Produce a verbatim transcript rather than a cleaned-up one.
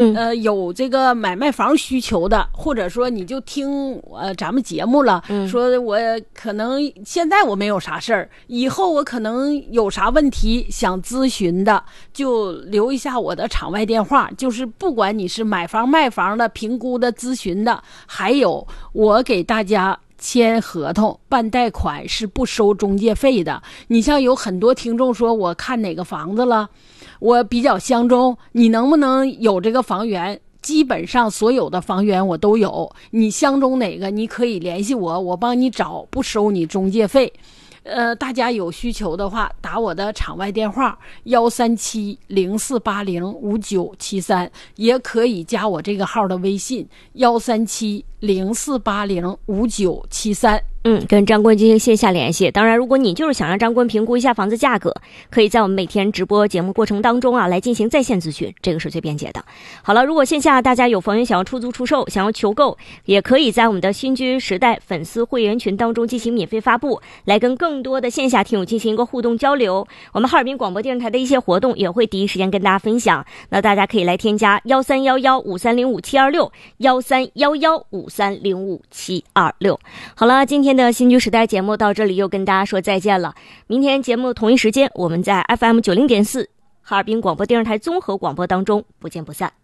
嗯， 呃，有这个买卖房需求的，或者说你就听呃咱们节目了， 嗯、 说我可能现在我没有啥事儿，以后我可能有啥问题想咨询的，就留一下我的场外电话。就是不管你是买房卖房的、评估的、咨询的，还有我给大家签合同办贷款是不收中介费的。你像有很多听众说我看哪个房子了，我比较相中，你能不能有这个房源？基本上所有的房源我都有，你相中哪个你可以联系我，我帮你找，不收你中介费。呃，大家有需求的话，打我的场外电话幺三七零四八零五九七三，也可以加我这个号的微信幺三七零四八零五九七三。 嗯，跟张坤进行线下联系。当然，如果你就是想让张坤评估一下房子价格，可以在我们每天直播节目过程当中啊，来进行在线咨询，这个是最便捷的。好了，如果线下大家有房源想要出租出售，想要求购，也可以在我们的新居时代粉丝会员群当中进行免费发布，来跟更多的线下听友进行一个互动交流。我们哈尔滨广播电视台的一些活动也会第一时间跟大家分享，那大家可以来添加幺三幺幺五三零五七二六幺三幺幺五三零五七二六。好了，今天今天的新居时代节目到这里又跟大家说再见了。明天节目同一时间，我们在 F M 九零点四哈尔滨广播电视台综合广播当中不见不散。